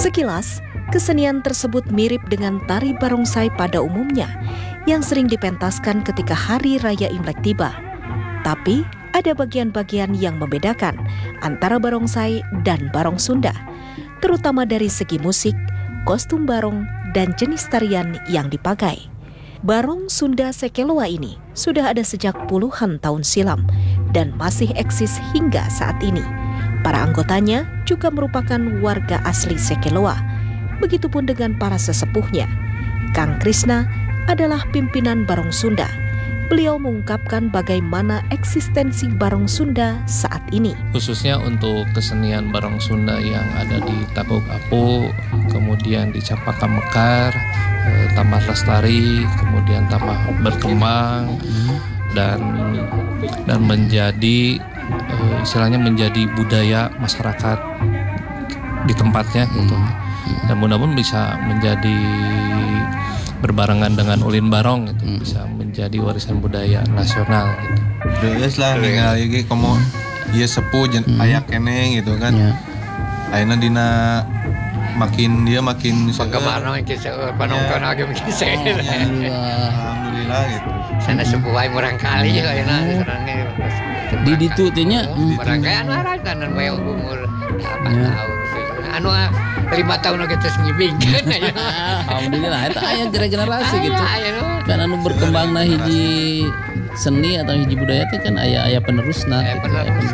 Sekilas, kesenian tersebut mirip dengan tari barongsai pada umumnya yang sering dipentaskan ketika Hari Raya Imlek tiba. Tapi, ada bagian-bagian yang membedakan antara barongsai dan barong Sunda, terutama dari segi musik, kostum barong, dan jenis tarian yang dipakai. Barong Sunda Sekeloa ini sudah ada sejak puluhan tahun silam dan masih eksis hingga saat ini. Para anggotanya juga merupakan warga asli Sekeloa. Begitupun dengan para sesepuhnya. Kang Krisna adalah pimpinan Barong Sunda. Beliau mengungkapkan bagaimana eksistensi Barong Sunda saat ini. Khususnya untuk kesenian Barong Sunda yang ada di Takuk Apu, kemudian di Capaka Mekar, tambah lestari, kemudian tambah berkembang dan menjadi istilahnya menjadi budaya masyarakat di tempatnya gitu. Dan mudah-mudahan bisa menjadi berbarengan dengan ulin barong gitu, bisa menjadi warisan budaya nasional gitu. Terus lah tinggal lagi komo ieu sepuh ayak keneng gitu kan. Ayeuna dina makin penggemar kisah penonton lagi kisah. Alhamdulillah gitu. Sana sepuh wae murang kali ayeuna sareng di ditu teh nya barangkali anu kanan bae umur 8 tahun. Anu 5 tahun kita ngibingkeun aya. Alhamdulillah eta aya generasi gitu. Kan anu berkembangna hiji seni atau hiji budaya teh kan aya penerusna gitu.